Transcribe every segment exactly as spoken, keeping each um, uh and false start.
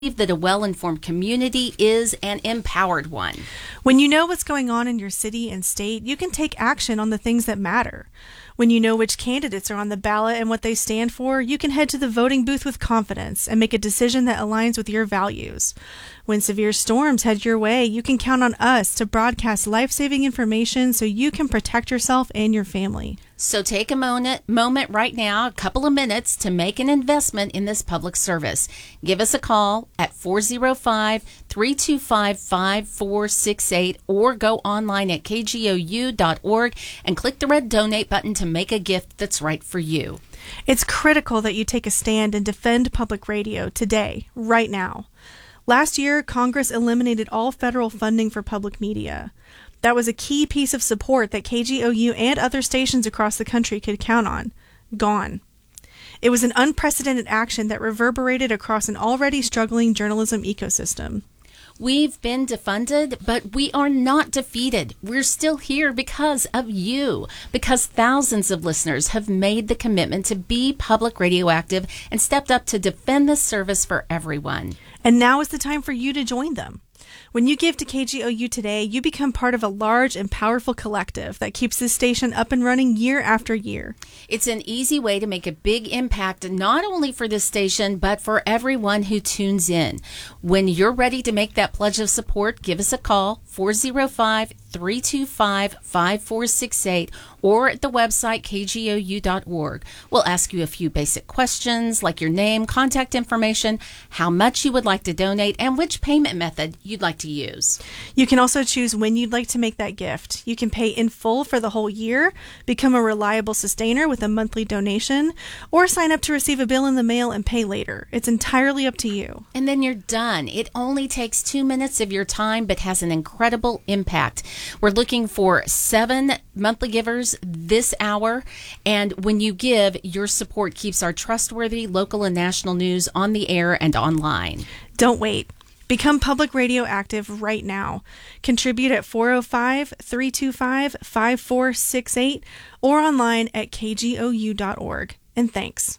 that a well-informed community is an empowered one. When you know what's going on in your city and state, you can take action on the things that matter. When you know which candidates are on the ballot and what they stand for, you can head to the voting booth with confidence and make a decision that aligns with your values. When severe storms head your way, you can count on us to broadcast life-saving information so you can protect yourself and your family. So take a moment, moment right now, a couple of minutes, to make an investment in this public service. Give us a call at four oh five, three two five, five four six eight or go online at k g o u dot org and click the red donate button to make a gift that's right for you. It's critical that you take a stand and defend public radio today, right now. Last year, Congress eliminated all federal funding for public media. That was a key piece of support that K G O U and other stations across the country could count on. Gone. It was an unprecedented action that reverberated across an already struggling journalism ecosystem. We've been defunded, but we are not defeated. We're still here because of you, because thousands of listeners have made the commitment to be public radioactive and stepped up to defend this service for everyone. And now is the time for you to join them. When you give to K G O U today, you become part of a large and powerful collective that keeps this station up and running year after year. It's an easy way to make a big impact, not only for this station, but for everyone who tunes in. When you're ready to make that pledge of support, give us a call, four oh five, three two five, five four six eight, or at the website k g o u dot org. We'll ask you a few basic questions like your name, contact information, how much you would like to donate, and which payment method you'd like to use. You can also choose when you'd like to make that gift. You can pay in full for the whole year, become a reliable sustainer with a monthly donation, or sign up to receive a bill in the mail and pay later. It's entirely up to you. And then you're done. It only takes two minutes of your time, but has an incredible impact. We're looking for seven monthly givers this hour, and when you give, your support keeps our trustworthy local and national news on the air and online. Don't wait. Become public radio active right now. Contribute at four oh five, three two five, five four six eight or online at k g o u dot org. And thanks.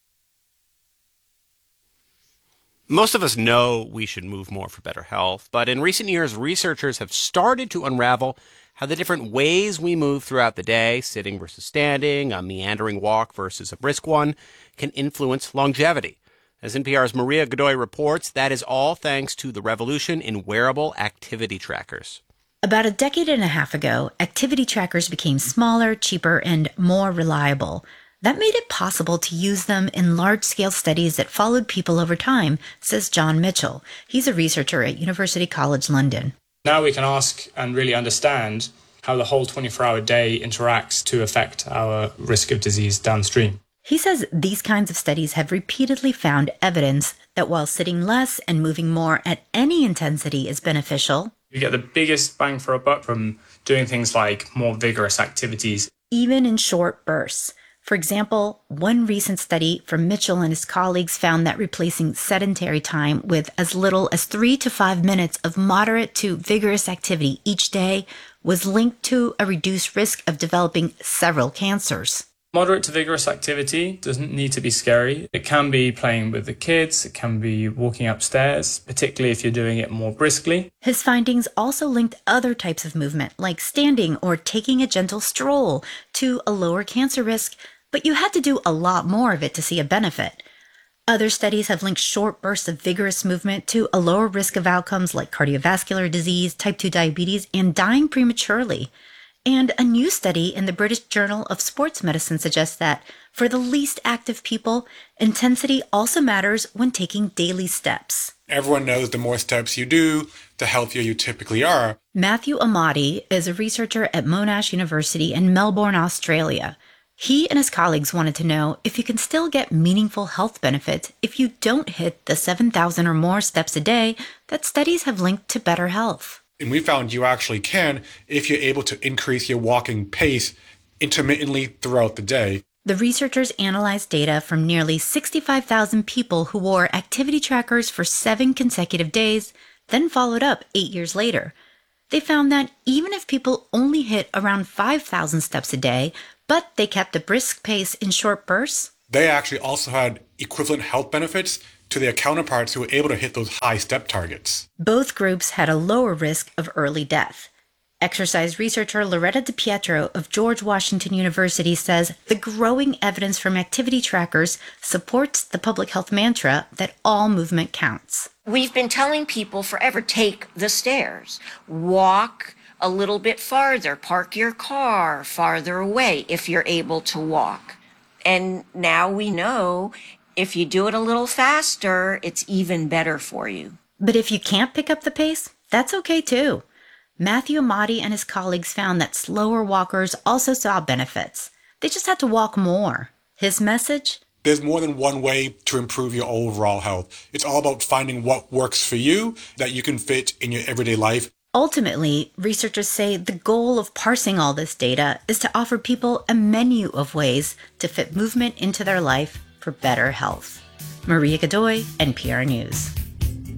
Most of us know we should move more for better health, but in recent years, researchers have started to unravel how the different ways we move throughout the day, sitting versus standing, a meandering walk versus a brisk one, can influence longevity. As N P R's Maria Godoy reports, that is all thanks to the revolution in wearable activity trackers. About a decade and a half ago, activity trackers became smaller, cheaper, and more reliable. That made it possible to use them in large-scale studies that followed people over time, says John Mitchell. He's a researcher at University College London. Now we can ask and really understand how the whole twenty-four hour day interacts to affect our risk of disease downstream. He says these kinds of studies have repeatedly found evidence that while sitting less and moving more at any intensity is beneficial, you get the biggest bang for a buck from doing things like more vigorous activities, even in short bursts. For example, one recent study from Mitchell and his colleagues found that replacing sedentary time with as little as three to five minutes of moderate to vigorous activity each day was linked to a reduced risk of developing several cancers. Moderate to vigorous activity doesn't need to be scary. It can be playing with the kids, it can be walking upstairs, particularly if you're doing it more briskly. His findings also linked other types of movement, like standing or taking a gentle stroll, to a lower cancer risk, but you had to do a lot more of it to see a benefit. Other studies have linked short bursts of vigorous movement to a lower risk of outcomes like cardiovascular disease, type two diabetes, and dying prematurely. And a new study in the British Journal of Sports Medicine suggests that for the least active people, intensity also matters when taking daily steps. Everyone knows the more steps you do, the healthier you typically are. Matthew Amati is a researcher at Monash University in Melbourne, Australia. He and his colleagues wanted to know if you can still get meaningful health benefits if you don't hit the seven thousand or more steps a day that studies have linked to better health. And we found you actually can if you're able to increase your walking pace intermittently throughout the day. The researchers analyzed data from nearly sixty-five thousand people who wore activity trackers for seven consecutive days, then followed up eight years later. They found that even if people only hit around five thousand steps a day, but they kept a brisk pace in short bursts, they actually also had equivalent health benefits to their counterparts who were able to hit those high step targets. Both groups had a lower risk of early death. Exercise researcher Loretta DiPietro of George Washington University says the growing evidence from activity trackers supports the public health mantra that all movement counts. We've been telling people forever, take the stairs, walk a little bit farther, park your car farther away if you're able to walk. And now we know if you do it a little faster, it's even better for you. But if you can't pick up the pace, that's okay too. Matthew Amati and his colleagues found that slower walkers also saw benefits. They just had to walk more. His message? There's more than one way to improve your overall health. It's all about finding what works for you that you can fit in your everyday life. Ultimately, researchers say the goal of parsing all this data is to offer people a menu of ways to fit movement into their life for better health. Maria Godoy, N P R News.